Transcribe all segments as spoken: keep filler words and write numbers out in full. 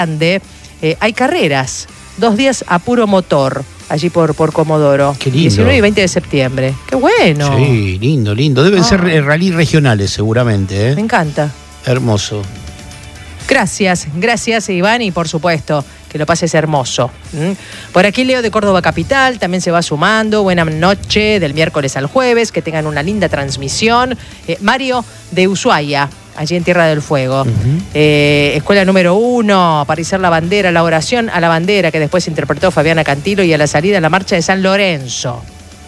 grande, eh, hay carreras, dos días a puro motor, allí por, por Comodoro. Qué lindo. diecinueve y veinte de septiembre. ¡Qué bueno! Sí, lindo, lindo. Deben Ah. ser rally regionales seguramente, ¿eh? Me encanta. Hermoso. Gracias, gracias Iván, y por supuesto que lo pases hermoso. ¿Mm? Por aquí Leo de Córdoba Capital también se va sumando. Buena noche del miércoles al jueves, que tengan una linda transmisión. Eh, Mario de Ushuaia, allí en Tierra del Fuego. Uh-huh. eh, escuela número uno, para izar la bandera, la oración a la bandera que después interpretó Fabiana Cantilo, y a la salida la marcha de San Lorenzo.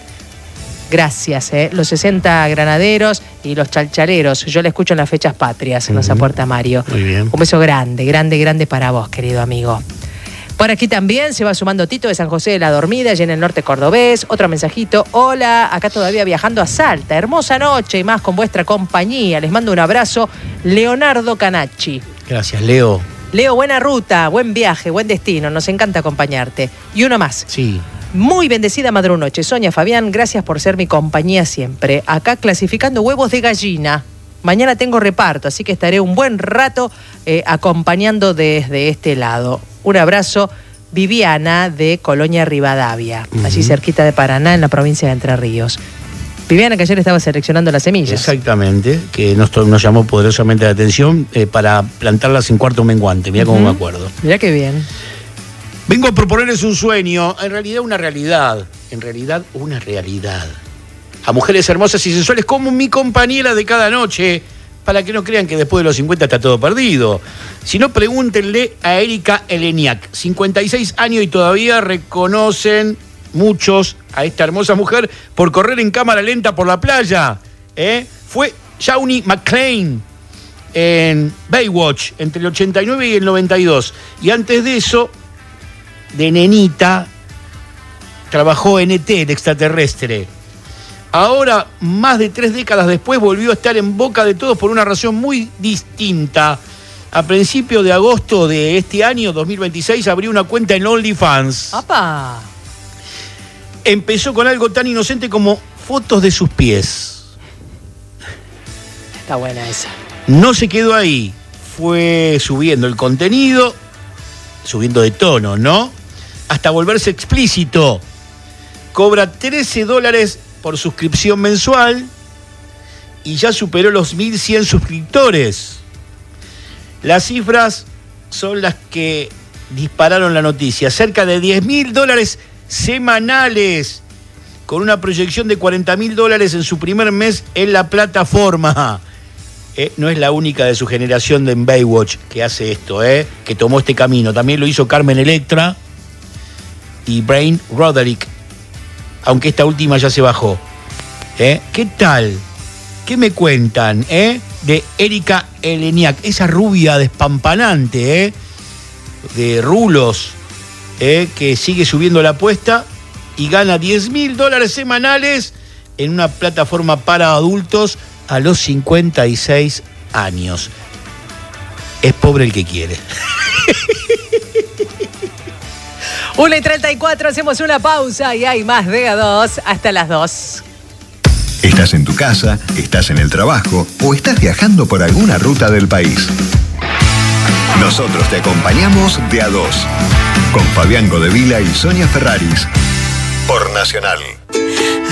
Gracias, eh. Los sesenta granaderos y los chalchaleros. Yo le escucho en las fechas patrias, uh-huh. Nos aporta Mario. Muy bien. Un beso grande, grande, grande para vos, querido amigo. Por aquí también se va sumando Tito de San José de la Dormida, allí en el norte cordobés. Otro mensajito. Hola, acá todavía viajando a Salta. Hermosa noche y más con vuestra compañía. Les mando un abrazo. Leonardo Canacci. Gracias, Leo. Leo, buena ruta, buen viaje, buen destino. Nos encanta acompañarte. Y uno más. Sí. Muy bendecida madrunoche. Sonia, Fabián, gracias por ser mi compañía siempre. Acá clasificando huevos de gallina. Mañana tengo reparto, así que estaré un buen rato eh, acompañando desde este lado. Un abrazo, Viviana de Colonia Rivadavia, uh-huh. allí cerquita de Paraná, en la provincia de Entre Ríos. Viviana, que ayer estaba seleccionando las semillas. Exactamente, que nos, nos llamó poderosamente la atención eh, para plantarlas en cuarto menguante. Mirá uh-huh. cómo me acuerdo. Mirá qué bien. Vengo a proponerles un sueño, en realidad una realidad, en realidad una realidad. A mujeres hermosas y sensuales como mi compañera de cada noche, para que no crean que después de los cincuenta está todo perdido. Si no, pregúntenle a Erika Eleniak, cincuenta y seis años y todavía reconocen muchos a esta hermosa mujer por correr en cámara lenta por la playa. ¿eh? Fue Shawnee McClain en Baywatch entre el ochenta y nueve y el noventa y dos. Y antes de eso, de nenita, trabajó en E T, el extraterrestre. Ahora, más de tres décadas después, volvió a estar en boca de todos por una razón muy distinta. A principios de agosto de este año, dos mil veintiséis, abrió una cuenta en OnlyFans. ¡Apa! Empezó con algo tan inocente como fotos de sus pies. Está buena esa. No se quedó ahí. Fue subiendo el contenido, subiendo de tono, ¿no? Hasta volverse explícito. Cobra trece dólares por suscripción mensual y ya superó los mil cien suscriptores. Las cifras son las que dispararon la noticia. Cerca de diez mil dólares semanales, con una proyección de cuarenta mil dólares en su primer mes en la plataforma. Eh, no es la única de su generación de en Baywatch que hace esto, eh, que tomó este camino. También lo hizo Carmen Electra y Brain Roderick, aunque esta última ya se bajó. ¿Eh? ¿Qué tal? ¿Qué me cuentan eh? de Erika Eleniak? Esa rubia despampanante, ¿eh? de rulos, ¿eh? que sigue subiendo la apuesta y gana diez mil dólares semanales en una plataforma para adultos a los cincuenta y seis años. Es pobre el que quiere. una y treinta y cuatro, hacemos una pausa y hay más de A dos hasta las dos. Estás en tu casa, estás en el trabajo o estás viajando por alguna ruta del país. Nosotros te acompañamos de A dos, con Fabián Godevila y Sonia Ferraris, por Nacional.